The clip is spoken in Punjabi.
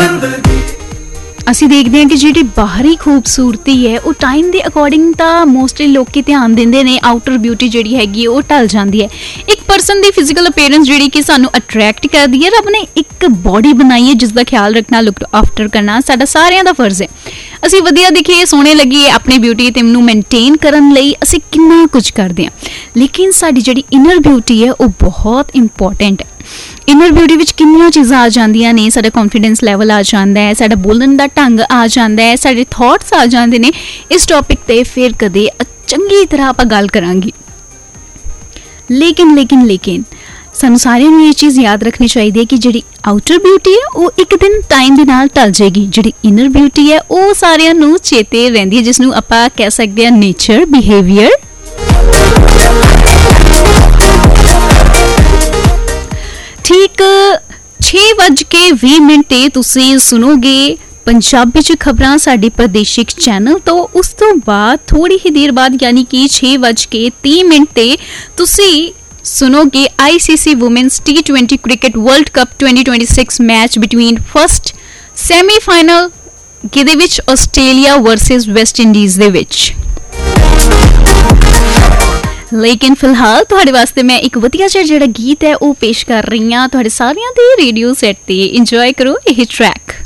ਅਸੀਂ ਦੇਖਦੇ ਹਾਂ ਕਿ ਜਿਹੜੀ ਬਾਹਰੀ ਖੂਬਸੂਰਤੀ ਹੈ ਉਹ ਟਾਈਮ ਦੇ ਅਕੋਰਡਿੰਗ ਤਾਂ ਮੋਸਟਲੀ ਲੋਕੀ ਧਿਆਨ ਦਿੰਦੇ ਨੇ, ਆਊਟਰ ਬਿਊਟੀ ਜਿਹੜੀ ਹੈਗੀ ਉਹ ਢਲ ਜਾਂਦੀ ਹੈ। ਇੱਕ ਪਰਸਨ ਦੀ ਫਿਜ਼ੀਕਲ ਅਪੀਅਰੈਂਸ ਜਿਹੜੀ ਕਿ ਸਾਨੂੰ ਅਟਰੈਕਟ ਕਰਦੀ ਹੈ, ਰੱਬ ਨੇ ਇੱਕ ਬੋਡੀ ਬਣਾਈ ਹੈ ਜਿਸ ਦਾ ਖਿਆਲ ਰੱਖਣਾ, ਲੁੱਕ ਆਫਟਰ ਕਰਨਾ ਸਾਡਾ ਸਾਰਿਆਂ ਦਾ ਫਰਜ਼ ਹੈ। ਅਸੀਂ ਵਧੀਆ ਦਿਖੀਏ, ਸੋਹਣੇ ਲੱਗੀਏ, ਆਪਣੀ ਬਿਊਟੀ ਤੇ ਨੂੰ ਮੇਨਟੇਨ ਕਰਨ ਲਈ ਅਸੀਂ ਕਿੰਨਾ ਕੁਝ ਕਰਦੇ ਹਾਂ, ਲੇਕਿਨ ਸਾਡੀ ਜਿਹੜੀ ਇਨਰ ਬਿਊਟੀ ਹੈ ਉਹ ਬਹੁਤ ਇੰਪੋਰਟੈਂਟ ਹੈ। ਇਨਰ ਬਿਊਟੀ ਵਿੱਚ ਕਿੰਨੀਆਂ ਚੀਜ਼ਾਂ ਆ ਜਾਂਦੀਆਂ ਨੇ, ਸਾਡਾ ਕੌਨਫੀਡੈਂਸ ਲੈਵਲ ਆ ਜਾਂਦਾ ਹੈ, ਸਾਡਾ ਬੋਲਣ ਦਾ ਢੰਗ ਆ ਜਾਂਦਾ ਹੈ, ਸਾਡੇ ਥਾਟਸ ਆ ਜਾਂਦੇ ਨੇ। ਇਸ ਟੌਪਿਕ ਤੇ ਫਿਰ ਕਦੇ ਚੰਗੀ ਤਰ੍ਹਾਂ ਆਪਾਂ ਗੱਲ ਕਰਾਂਗੇ। ਲੇਕਿਨ ਸਾਨੂੰ ਸਾਰਿਆਂ ਨੂੰ ਇਹ ਚੀਜ਼ ਯਾਦ ਰੱਖਣੀ ਚਾਹੀਦੀ ਹੈ ਕਿ ਜਿਹੜੀ ਆਊਟਰ ਬਿਊਟੀ ਹੈ ਉਹ ਇੱਕ ਦਿਨ ਟਾਈਮ ਦੇ ਨਾਲ ਢਲ ਜਾਏਗੀ, ਜਿਹੜੀ ਇਨਰ ਬਿਊਟੀ ਹੈ ਉਹ ਸਾਰਿਆਂ ਨੂੰ ਚੇਤੇ ਰਹਿੰਦੀ ਹੈ, ਜਿਸ ਨੂੰ ਆਪਾਂ ਕਹਿ ਸਕਦੇ ਹਾਂ ਨੇਚਰ, ਬਿਹੇਵੀਅਰ। ਠੀਕ 6:20 ਤੇ ਤੁਸੀਂ ਸੁਣੋਗੇ ਪੰਜਾਬੀ 'ਚ ਖਬਰਾਂ ਸਾਡੇ ਪ੍ਰਦੇਸ਼ਿਕ ਚੈਨਲ ਤੋਂ। ਉਸ ਤੋਂ ਬਾਅਦ ਥੋੜੀ ਹੀ ਦੇਰ ਬਾਅਦ ਯਾਨੀ ਕਿ 6:30 ਤੇ ਤੁਸੀਂ ਸੁਣੋਗੇ ICC women's T20 cricket world cup 2026 match between first semifinal ਜਿਹਦੇ ਵਿੱਚ ਆਸਟ੍ਰੇਲੀਆ ਵਰਸਸ ਵੈਸਟ ਇੰਡੀਜ਼ ਦੇ ਵਿੱਚ। ਲੇਕਿਨ ਫਿਲਹਾਲ ਤੁਹਾਡੇ ਵਾਸਤੇ ਮੈਂ ਇੱਕ ਵਧੀਆ ਜਿਹਾ ਜਿਹੜਾ ਗੀਤ ਹੈ ਉਹ ਪੇਸ਼ ਕਰ ਰਹੀ ਹਾਂ ਤੁਹਾਡੇ ਸਾਰਿਆਂ ਦੇ ਰੇਡੀਓ ਸੈੱਟ ਤੇ। ਇੰਜੋਏ ਕਰੋ ਇਹ ਟਰੈਕ।